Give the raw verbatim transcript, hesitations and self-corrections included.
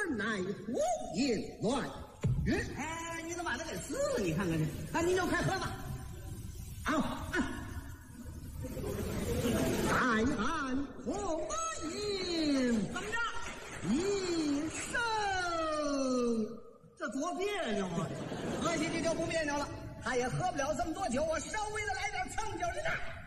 乃胡言乱语。 哎，你怎么把他给撕了？你看看去，啊，你就快喝吧。 好，啊，再按红马饮， 怎么着？ 一生。 这多别扭啊！喝下去就不别扭了，他也喝不了这么多酒，我稍微的来点蹭酒的。